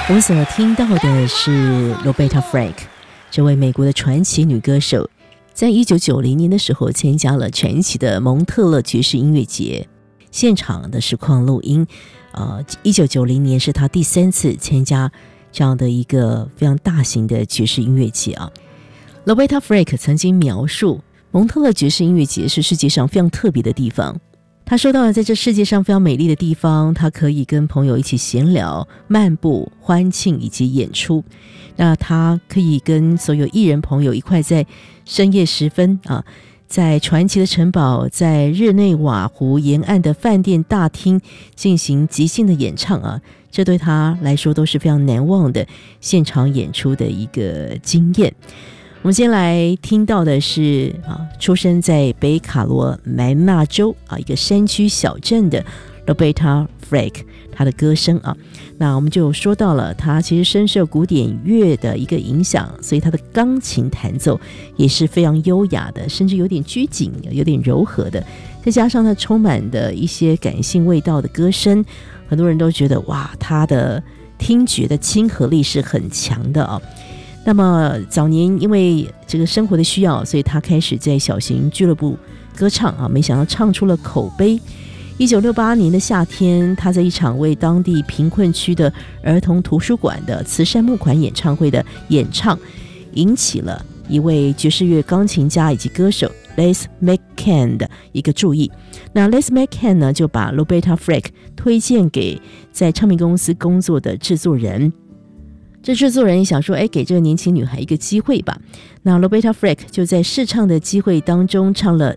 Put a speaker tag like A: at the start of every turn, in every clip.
A: 我们所听到的是 Roberta Flack 这位美国的传奇女歌手，在1990年的时候参加了传奇的蒙特勒爵士音乐节现场的实况录音。1990年是她第3次参加这样的一个非常大型的爵士音乐节啊。Roberta Flack 曾经描述蒙特勒爵士音乐节是世界上非常特别的地方，他说到了在这世界上非常美丽的地方，他可以跟朋友一起闲聊、漫步、欢庆以及演出。那他可以跟所有艺人朋友一块在深夜时分在传奇的城堡，在日内瓦湖沿岸的饭店大厅进行即兴的演唱这对他来说都是非常难忘的现场演出的一个经验。我们先来听到的是出生在北卡罗来纳州一个山区小镇的 Roberta Flack 她的歌声那我们就说到了她其实深受古典乐的一个影响，所以她的钢琴弹奏也是非常优雅的，甚至有点拘谨，有点柔和的，再加上她充满的一些感性味道的歌声，很多人都觉得哇，她的听觉的亲和力是很强的那么早年因为这个生活的需要，所以他开始在小型俱乐部歌唱没想到唱出了口碑。1968年的夏天，他在一场为当地贫困区的儿童图书馆的慈善募款演唱会的演唱，引起了一位爵士乐钢琴家以及歌手 Les McCann 的一个注意。那 Les McCann 呢，就把 Roberta Flack 推荐给在唱片公司工作的制作人。这制作人也想说给这个年轻女孩一个机会吧。那 Roberta Flack 就在试唱的机会当中唱了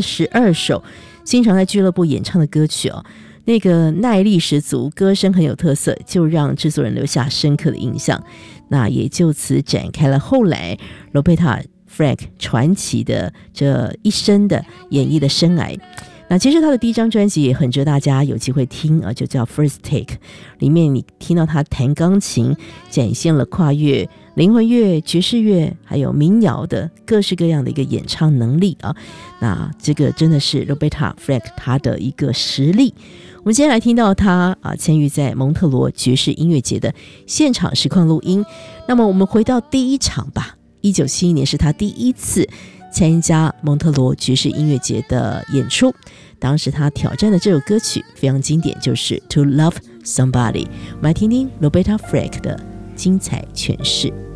A: 42首经常在俱乐部演唱的歌曲那个耐力十足，歌声很有特色，就让制作人留下深刻的印象。那也就此展开了后来 Roberta Flack 传奇的这一生的演绎的生涯。那其实他的第一张专辑也很值得大家有机会听就叫 First Take， 里面你听到他弹钢琴，展现了跨越灵魂乐、爵士乐还有民谣的各式各样的一个演唱能力那这个真的是 Roberta Flack 他的一个实力。我们今天来听到他参与在蒙特罗爵士音乐节的现场实况录音。那么我们回到第一场吧，1971年是他第一次参加蒙特罗爵士音乐节的演出，当时他挑战的这首歌曲非常经典，就是 To Love Somebody。 我们来听听 Roberta Flack 的精彩诠释。